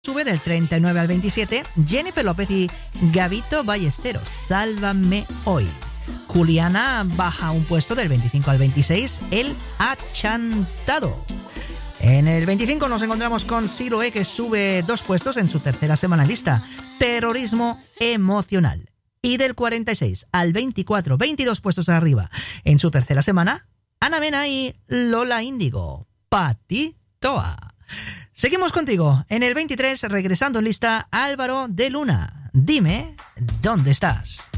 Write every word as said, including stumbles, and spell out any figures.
Sube del treinta y nueve al veintisiete Jennifer López y Gabito Ballesteros, Sálvame Hoy. Juliana baja un puesto del veinticinco al veintiséis, El Achantado. En el veinticinco nos encontramos con Siloé, que sube dos puestos en su tercera semana lista, Terrorismo Emocional. Y del cuarenta y seis al veinticuatro, veintidós puestos arriba en su tercera semana, Ana Mena y Lola Índigo, Patitoa. Seguimos contigo. En el veintitrés, regresando en lista, Álvaro de Luna. Dime, ¿dónde estás?